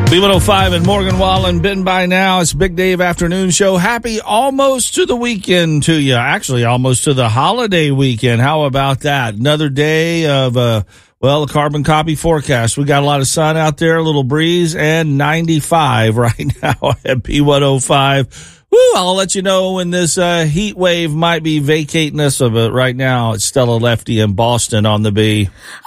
B105 and Morgan Wallen, been by now. It's Big Dave Afternoon Show. Happy almost to the weekend to you. Actually, almost to the holiday weekend. How about that? Another day of, a carbon copy forecast. We got a lot of sun out there, a little breeze, and 95 right now at B105. Woo, I'll let you know when this heat wave might be vacating us, but right now it's Stella Lefty in Boston on the B.